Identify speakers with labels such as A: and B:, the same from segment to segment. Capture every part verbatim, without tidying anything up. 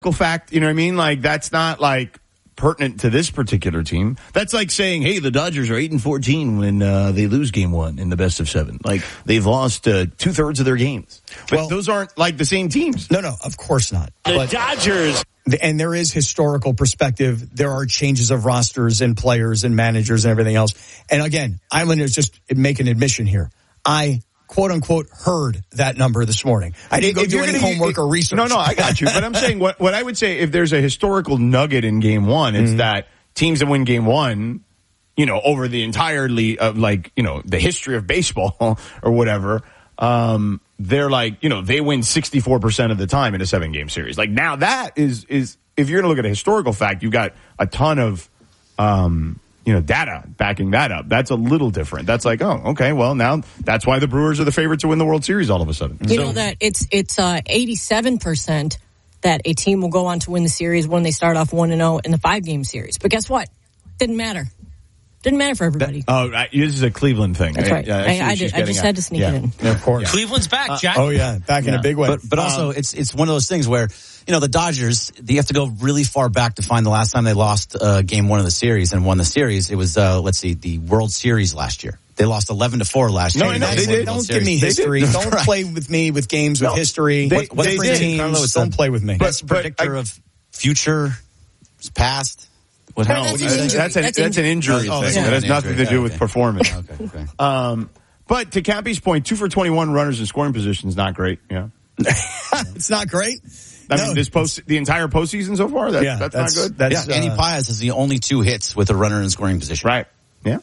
A: fact, you know what I mean? Like, that's not, like, pertinent to this particular team. That's like saying, hey, the Dodgers are eight and fourteen when uh, they lose game one in the best of seven. Like, they've lost uh, two-thirds of their games. But well, those aren't, like, the same teams.
B: No, no, of course not.
C: The
B: but,
C: Dodgers.
B: And there is historical perspective. There are changes of rosters and players and managers and everything else. And again, I'm going to just make an admission here. I quote-unquote heard that number this morning. I didn't go
A: if
B: do any homework or research.
A: No, no, I got you. But I'm saying what, what I would say, if there's a historical nugget in game one, it's mm-hmm. that teams that win game one, you know, over the entirely of like, you know, the history of baseball or whatever, um, they're like, you know, they win sixty-four percent of the time in a seven-game series. Like, now that is, is if you're going to look at a historical fact, you've got a ton of, um, you know, data backing that up. That's a little different. That's like, oh, okay, well, now that's why the Brewers are the favorite to win the World Series all of a sudden.
D: You
A: so,
D: know that it's it's uh, eighty-seven percent that a team will go on to win the series when they start off one and oh in the five-game series. But guess what? Didn't matter. Didn't matter for everybody.
A: That, oh, this is a Cleveland thing.
D: That's right.
A: I,
D: I, I, I, did, I just
A: at.
D: had to sneak
A: yeah.
D: it in.
A: Yeah, of course.
C: Yeah. Cleveland's back, Jack.
B: Uh, oh, yeah, back
A: yeah.
B: in a big way.
E: But, but also, um, it's it's one of those things where, you know, the Dodgers, you have to go really far back to find the last time they lost uh, game one of the series and won the series. It was, uh, let's see, the World Series last year. They lost eleven to four last
A: no,
E: year.
A: No, they did.
B: Don't give me history. Don't
E: right.
B: play with me with games
A: no,
B: with history.
A: They,
B: what, what
A: they
B: different
A: did.
B: teams?
E: Carlos,
B: don't play with me.
E: But, That's a predictor
A: but I,
E: of future, past. What
D: no,
E: happened?
D: that's, an injury.
A: that's, a,
D: that's,
A: that's an injury
E: oh,
A: thing.
E: yeah.
A: That has nothing to do
E: yeah,
A: with
E: okay.
A: performance.
E: okay, okay.
A: Um, but to Cappy's point, two for twenty-one runners in scoring position is not great. Yeah,
B: it's not great.
A: I
B: no.
A: mean, this post the entire postseason so far. That,
B: yeah,
A: that's,
B: that's
A: not good.
B: That's,
E: yeah, Andy
B: uh,
E: Paez has the only two hits with a runner in scoring position.
A: Right. Yeah.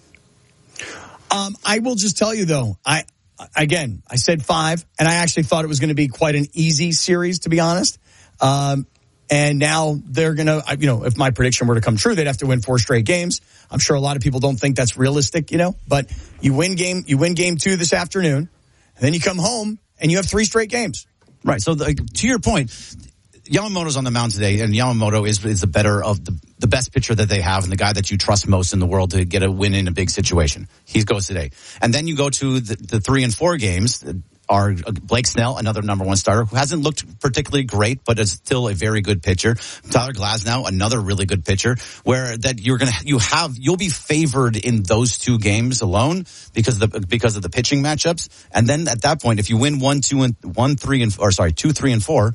B: Um, I will just tell you though, I again I said five, and I actually thought it was going to be quite an easy series, to be honest. Um, and now they're going to, you know, if my prediction were to come true, they'd have to win four straight games. I'm sure a lot of people don't think that's realistic, you know, but you win game, you win game two this afternoon, and then you come home and you have three straight games.
E: Right. So the, to your point, Yamamoto's on the mound today, and Yamamoto is is the better of the the best pitcher that they have, and the guy that you trust most in the world to get a win in a big situation. He goes today, and then you go to the, the three and four games. Are Blake Snell, another number one starter, who hasn't looked particularly great, but is still a very good pitcher. Tyler Glasnow, another really good pitcher. Where that you're gonna you have you'll be favored in those two games alone because of the because of the pitching matchups, and then at that point, if you win one, two, and one, three, and or sorry, two, three, and four.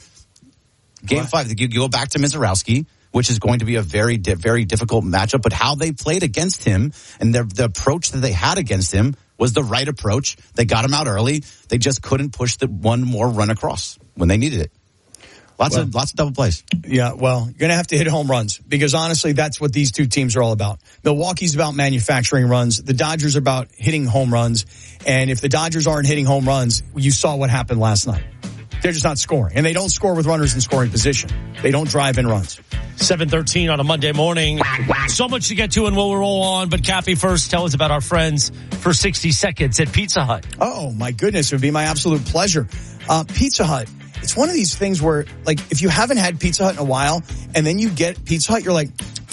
E: Game what? five, you go back to Mizorowski, which is going to be a very, very difficult matchup. But how they played against him and the, the approach that they had against him was the right approach. They got him out early. They just couldn't push the one more run across when they needed it. Lots well, of lots of double plays.
B: Yeah, well, you're going to have to hit home runs because honestly, that's what these two teams are all about. Milwaukee's about manufacturing runs. The Dodgers are about hitting home runs. And if the Dodgers aren't hitting home runs, you saw what happened last night. They're just not scoring. And they don't score with runners in scoring position. They don't drive in runs.
C: seven thirteen on a Monday morning. So much to get to and we'll roll on. But Cappy, first, tell us about our friends for sixty seconds at Pizza Hut.
B: Oh, my goodness. It would be my absolute pleasure. Uh, Pizza Hut. It's one of these things where, like, if you haven't had Pizza Hut in a while and then you get Pizza Hut, you're like,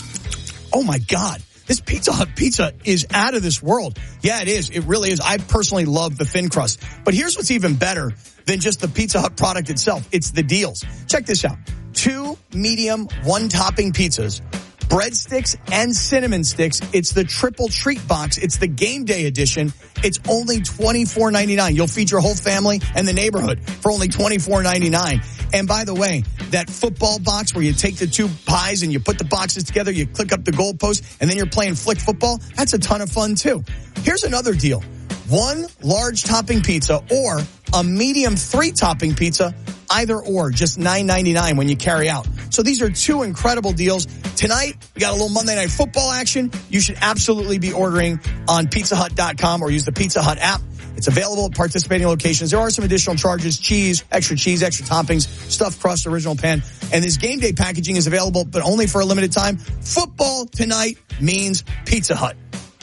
B: oh, my God. This Pizza Hut pizza is out of this world. Yeah, it is. It really is. I personally love the thin crust. But here's what's even better than just the Pizza Hut product itself. It's the deals. Check this out. Two medium, one topping pizzas, breadsticks and cinnamon sticks. It's the triple treat box. It's the game day edition. It's only twenty-four ninety-nine. You'll feed your whole family and the neighborhood for only twenty-four ninety-nine. And by the way, that football box where you take the two pies and you put the boxes together, you click up the goalpost, and then you're playing flick football, that's a ton of fun too. Here's another deal. One large topping pizza or a medium three topping pizza, either or, just nine ninety-nine when you carry out. So these are two incredible deals. Tonight, we got a little Monday Night Football action. You should absolutely be ordering on pizza hut dot com or use the Pizza Hut app. It's available at participating locations. There are some additional charges, cheese, extra cheese, extra toppings, stuffed crust, original pan. And this game day packaging is available, but only for a limited time. Football tonight means Pizza Hut.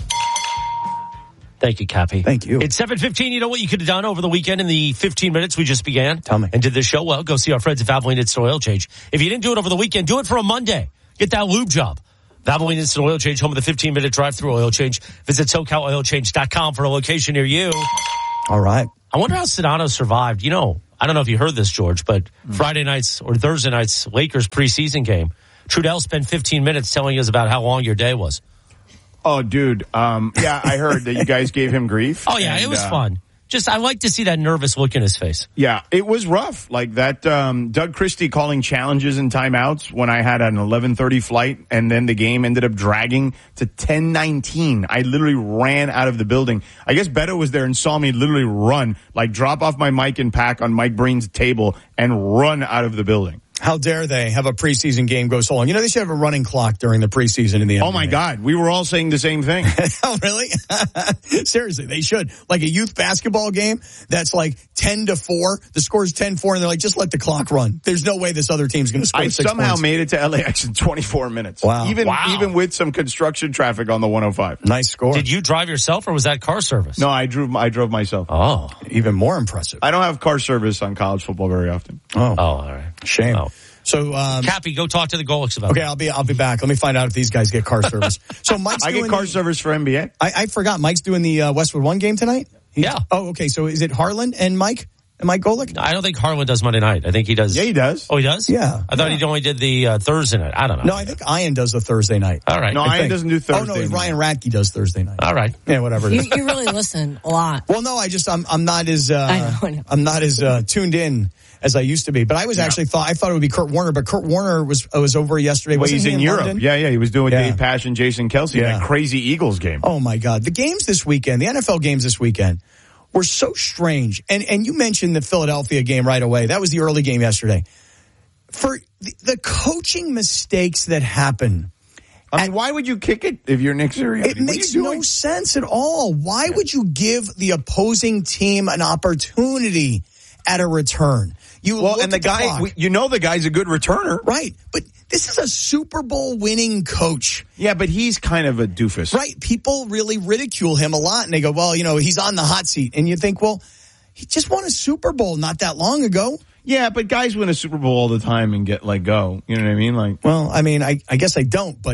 C: Thank you, Cappy.
B: Thank you.
C: It's seven fifteen. You know what you could have done over the weekend in the fifteen minutes we just began?
B: Tell me.
C: And did this show? Well, go see our friends at Valvoline Instant Oil Change. If you didn't do it over the weekend, do it for a Monday. Get that lube job. Valvoline Instant Oil Change, home of the fifteen-minute drive-through oil change. Visit socal oil change dot com for a location near you.
B: All right.
C: I wonder how Sedano survived. You know, I don't know if you heard this, George, but mm. Friday nights or Thursday nights Lakers preseason game, Trudell spent fifteen minutes telling us about how long your day was.
A: Oh, dude. Um, yeah, I heard that you guys gave him grief.
C: Oh, yeah, and, it was uh, fun. Just, I like to see that nervous look in his face.
A: Yeah, it was rough. Like that, um, Doug Christie calling challenges and timeouts when I had an eleven thirty flight, and then the game ended up dragging to ten nineteen. I literally ran out of the building. I guess Beto was there and saw me literally run, like drop off my mic and pack on Mike Breen's table and run out of the building.
B: How dare they have a preseason game go so long? You know, they should have a running clock during the preseason in the N B A.
A: Oh, my God. We were all saying the same thing.
B: Oh, really? Seriously, they should. Like a youth basketball game that's like ten to four. The score's ten four, and they're like, just let the clock run. There's no way this other team's going to score
A: I
B: six
A: somehow
B: points.
A: made it to L A X in twenty-four minutes.
B: Wow.
A: Even,
C: wow.
A: even with some construction traffic on the one oh five.
B: Nice score.
C: Did you drive yourself, or was that car service?
A: No, I drove, I drove myself.
C: Oh.
B: Even more impressive.
A: I don't have car service on college football very often.
B: Oh.
C: Oh, all right.
B: Shame.
C: Oh.
B: So, um,
C: Cappy, go talk to the Golics about
B: okay,
C: that.
B: I'll be, I'll be back. Let me find out if these guys get car service. So Mike's
A: I
B: doing
A: get car
B: the,
A: service for N B A.
B: I, I forgot. Mike's doing the uh, Westwood One game tonight? He's,
C: Yeah.
B: Oh, okay. So is it Harlan and Mike? And Mike Golick?
C: I don't think Harlan does Monday night. I think he does.
A: Yeah, he does.
C: Oh, he does?
B: Yeah.
C: I thought
B: yeah.
C: he only did the uh, Thursday night. I don't know.
B: No, I think Ian does the Thursday night.
C: All right.
A: No,
B: I
A: Ian
B: think.
A: doesn't do Thursday.
B: Oh, no,
A: night.
B: Ryan Radke does Thursday night.
C: All right.
B: Yeah, whatever it
D: You,
B: is.
D: you really listen a lot.
B: Well, no, I just, I'm, I'm not as, uh,
D: I know, I know.
B: I'm not as, uh, tuned in as I used to be. But I was
A: Yeah.
B: actually thought, I thought it would be Kurt Warner, but Kurt Warner was, uh, was over yesterday.
A: Well,
B: Wasn't
A: he's
B: he
A: in,
B: in
A: Europe.
B: London?
A: Yeah, yeah. He was doing
B: Yeah.
A: Dave Pasch and Jason Kelsey in
B: Yeah.
A: that crazy Eagles game.
B: Oh my God. The games this weekend, the N F L games this weekend were so strange. And, and you mentioned the Philadelphia game right away. That was the early game yesterday. For the, the coaching mistakes that happen,
A: I mean, why would you kick it if you're Nick Sirianni?
B: it makes no sense at all. Why yeah. would you give the opposing team an opportunity at a return? You
A: well,
B: look
A: and the
B: at the
A: guy,
B: clock.
A: we, you know, the guy's a good returner,
B: Right. But this is a Super Bowl winning coach.
A: Yeah, but he's kind of a doofus,
B: Right. People really ridicule him a lot, and they go, well, you know, he's on the hot seat. And you think, well, he just won a Super Bowl not that long ago.
A: Yeah, but guys win a Super Bowl all the time and get let go. You know what I mean? Like,
B: well, I mean, I, I guess I don't, but,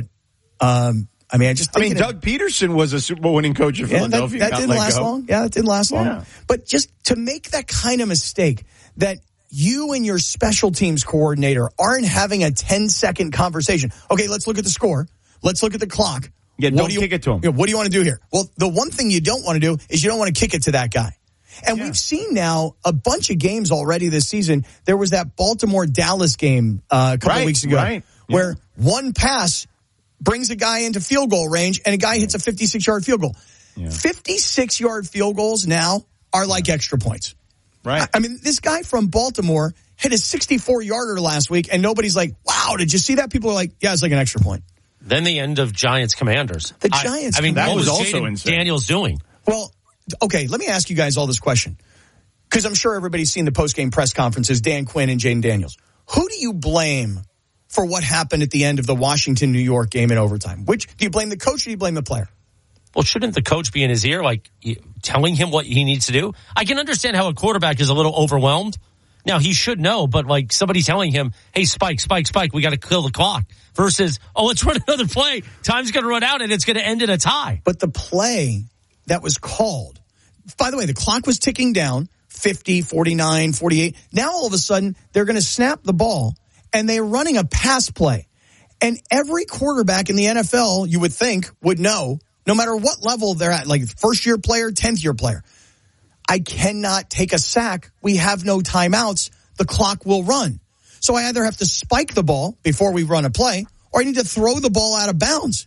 B: um, I mean, I just
A: I mean,
B: thinking
A: Doug Peterson was a Super Bowl winning coach in
B: Yeah,
A: Philadelphia.
B: that, that
A: got
B: didn't
A: let
B: last
A: go.
B: long. Yeah, that didn't last long.
A: Yeah.
B: But just to make that kind of mistake that you and your special teams coordinator aren't having a ten second conversation. Okay, let's look at the score. Let's look at the clock.
A: Yeah,
B: What
A: don't
B: do you,
A: kick it to him.
B: you know, what do you want to do here? Well, the one thing you don't want to do is you don't want to kick it to that guy. And
A: Yeah.
B: we've seen now a bunch of games already this season. There was that Baltimore-Dallas game uh, a couple
A: Right,
B: of weeks ago
A: right. Yeah.
B: where one pass brings a guy into field goal range and a guy hits a fifty-six yard field goal.
A: Yeah.
B: fifty-six yard field goals now are like extra points.
A: Right.
B: I, I mean, this guy from Baltimore hit a sixty-four yarder last week, and nobody's like, wow, did you see that? People are like, yeah, it's like an extra point.
C: Then the end of Giants Commanders.
B: The
C: I-
B: Giants
C: I, mean,
A: That
C: what
A: was
C: was
A: also
C: Jaden
A: insane.
C: Daniels doing?
B: Well, okay, let me ask you guys all this question. Because I'm sure everybody's seen the post-game press conferences, Dan Quinn and Jaden Daniels. Who do you blame for what happened at the end of the Washington-New York game in overtime? Which, do you blame the coach or do you blame the player?
C: Well, shouldn't the coach be in his ear, like telling him what he needs to do? I can understand how a quarterback is a little overwhelmed. Now, he should know, but like somebody telling him, hey, Spike, Spike, Spike, we got to kill the clock versus, oh, let's run another play. Time's going to run out and it's going to end in a tie.
B: But the play that was called, by the way, the clock was ticking down, fifty, forty-nine, forty-eight. Now, all of a sudden, they're going to snap the ball, and they're running a pass play. And every quarterback in the N F L, you would think, would know, no matter what level they're at, like first-year player, tenth-year player, I cannot take a sack. We have no timeouts. The clock will run. So I either have to spike the ball before we run a play, or I need to throw the ball out of bounds.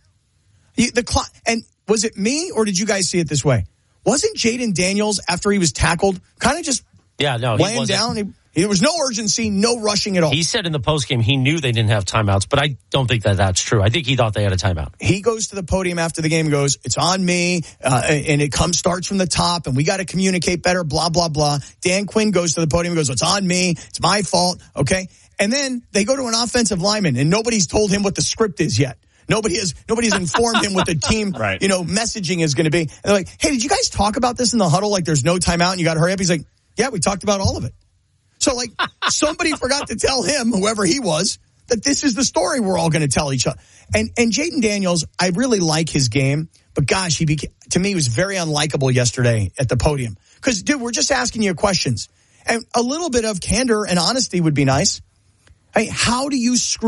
B: The clock, and was it me, or did you guys see it this way? Wasn't Jaden Daniels, after he was tackled, kind of just
C: Yeah, no, he
B: laying
C: wasn't.
B: down? He, there was no urgency, no rushing at all.
C: He said in the postgame he knew they didn't have timeouts, but I don't think that that's true. I think he thought they had a timeout.
B: He goes to the podium after the game and goes, it's on me, uh, and it comes starts from the top, and we got to communicate better, blah, blah, blah. Dan Quinn goes to the podium and goes, it's on me, it's my fault, okay? And then they go to an offensive lineman, and nobody's told him what the script is yet. Nobody has, nobody's informed him what the team,
A: Right.
B: you know, messaging is going to be. And they're like, hey, did you guys talk about this in the huddle? Like there's no timeout and you got to hurry up. He's like, yeah, we talked about all of it. So like somebody forgot to tell him, whoever he was, that this is the story we're all going to tell each other. And, and Jaden Daniels, I really like his game, but gosh, he became, to me, he was very unlikable yesterday at the podium. Cause dude, we're just asking you questions. And a little bit of candor and honesty would be nice. Hey, how do you screw